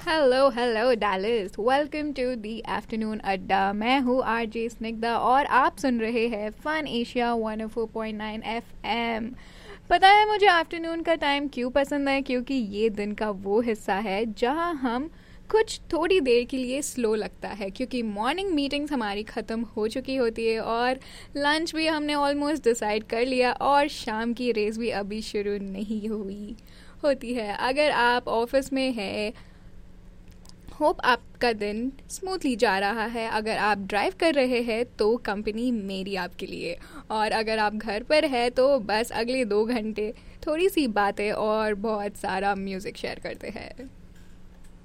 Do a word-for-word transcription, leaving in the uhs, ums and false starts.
Hello hello Dallas, welcome to the afternoon अड्डा। मैं हूँ आरजे स्निग्धा और आप सुन रहे हैं fun Asia one O four point nine F M. पता है मुझे आफ्टरनून का टाइम क्यों पसंद है? क्योंकि ये दिन का वो हिस्सा है जहाँ हम कुछ थोड़ी देर के लिए स्लो लगता है, क्योंकि मॉर्निंग मीटिंग्स हमारी ख़त्म हो चुकी होती है और लंच भी हमने ऑलमोस्ट डिसाइड कर लिया और शाम की रेस भी अभी शुरू नहीं हुई होती है। अगर आप ऑफिस में है, होप आपका दिन स्मूथली जा रहा है। अगर आप ड्राइव कर रहे हैं तो कंपनी मेरी आपके लिए, और अगर आप घर पर है तो बस अगले दो घंटे थोड़ी सी बातें और बहुत सारा म्यूज़िक शेयर करते हैं।